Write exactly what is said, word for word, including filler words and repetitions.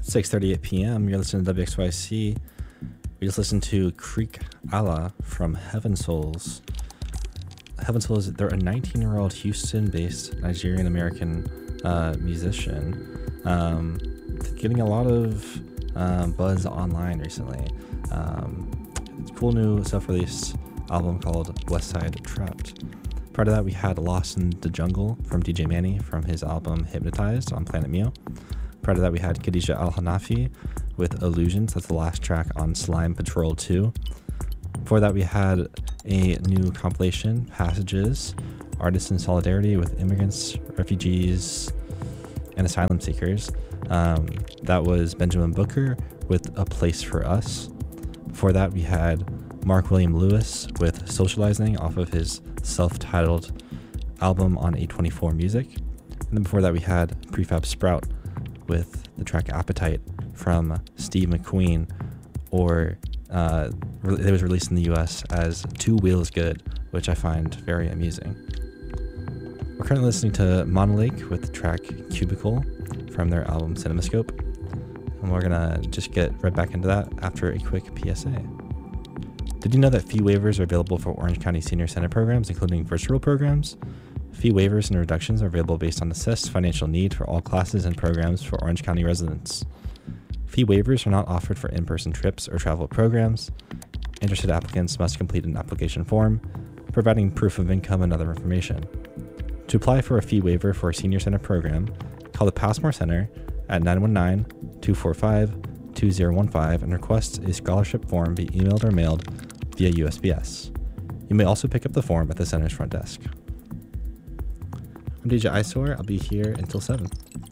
six thirty-eight p.m. You're listening to W X Y C. We just listened to Creek Allah from Heaven Souls. Heaven Souls, they're a nineteen-year-old Houston-based Nigerian-American uh, musician, um, getting a lot of um, buzz online recently. Um, it's a cool new self-released album called West Side Trapped. Prior to that, we had Lost in the Jungle from D J Manny from his album Hypnotized on Planet Mio. Prior to that, we had Khadija Al-Hanafi with Illusions. That's the last track on Slime Patrol two. Before that, we had a new compilation, Passages, Artists in Solidarity with Immigrants, Refugees, and Asylum Seekers. Um, that was Benjamin Booker with A Place for Us. Before that, we had Mark William Lewis with Socializing off of his self-titled album on A twenty-four Music. And then before that, we had Prefab Sprout with the track Appetite from Steve McQueen, or uh, it was released in the U S as Two Wheels Good, which I find very amusing. We're currently listening to Monolake with the track Cubicle from their album Cinemascope, and we're gonna just get right back into that after a quick P S A. Did you know that fee waivers are available for Orange County Senior Center programs, including virtual programs? Fee waivers and reductions are available based on assessed financial need for all classes and programs for Orange County residents. Fee waivers are not offered for in-person trips or travel programs. Interested applicants must complete an application form, providing proof of income and other information. To apply for a fee waiver for a Senior Center program, call the Passmore Center at nine one nine, two four five, two zero one five and request a scholarship form be emailed or mailed via U S P S. You may also pick up the form at the center's front desk. I'm D J Eyesore. I'll be here until seven.